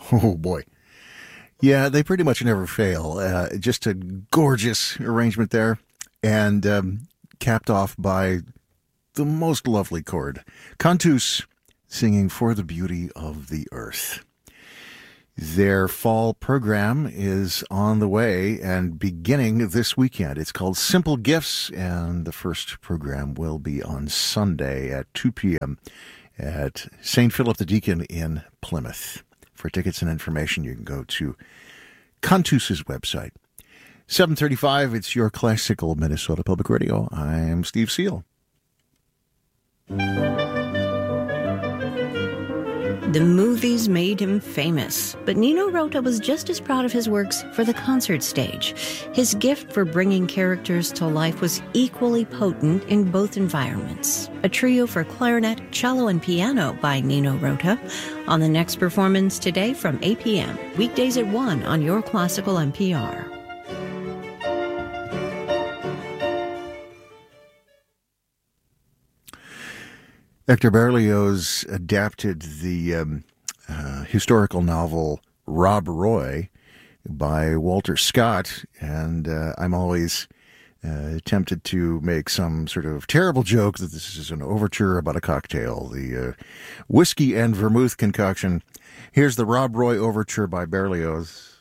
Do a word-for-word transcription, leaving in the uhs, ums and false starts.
Oh, boy. Yeah, they pretty much never fail. Uh, just a gorgeous arrangement there, and um, capped off by the most lovely chord. Cantus singing For the Beauty of the Earth. Their fall program is on the way and beginning this weekend. It's called Simple Gifts, and the first program will be on Sunday at two p.m. at Saint Philip the Deacon in Plymouth. For tickets and information, you can go to Cantus's website. seven thirty-five, it's your classical Minnesota Public Radio. I'm Steve Seal. The movies made him famous, but Nino Rota was just as proud of his works for the concert stage. His gift for bringing characters to life was equally potent in both environments. A trio for clarinet, cello, and piano by Nino Rota on the next performance today from eight p.m. Weekdays at one on Your Classical N P R. Hector Berlioz adapted the um, uh, historical novel Rob Roy by Walter Scott, and uh, I'm always uh, tempted to make some sort of terrible joke that this is an overture about a cocktail, the uh, whiskey and vermouth concoction. Here's the Rob Roy overture by Berlioz.